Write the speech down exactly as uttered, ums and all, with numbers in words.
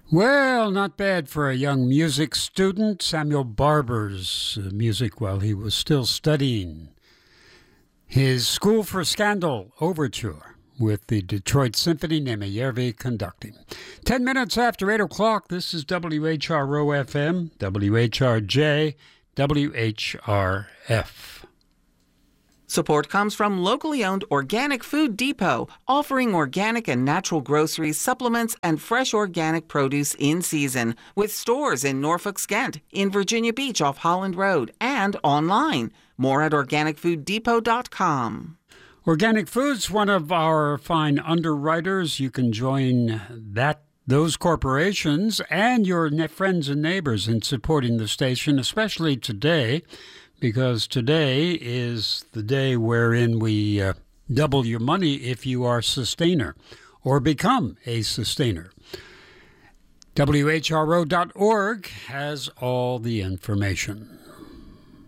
Well, not bad for a young music student. Samuel Barber's uh, music while he was still studying. His School for Scandal Overture with the Detroit Symphony, Nemeyervi conducting. Ten minutes after eight o'clock, this is W H R O F M, W H R J, W H R F. Support comes from locally owned Organic Food Depot, offering organic and natural groceries, supplements, and fresh organic produce in season, with stores in Norfolk, Skent, in Virginia Beach off Holland Road, and online. More at organic food depot dot com. Organic Foods, one of our fine underwriters. You can join that those corporations and your ne- friends and neighbors in supporting the station, especially today, because today is the day wherein we uh, double your money if you are a sustainer or become a sustainer. W H R O dot org has all the information.